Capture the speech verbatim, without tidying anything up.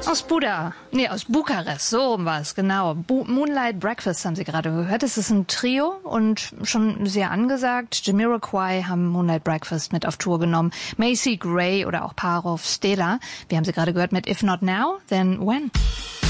Aus Buda, nee, aus Bukarest, so rum war es, genau. Bu Moonlight Breakfast haben Sie gerade gehört. Es ist ein Trio und schon sehr angesagt. Jamiroquai haben Moonlight Breakfast mit auf Tour genommen. Macy Gray oder auch Parov Stella. Wir haben sie gerade gehört mit If Not Now, Then When.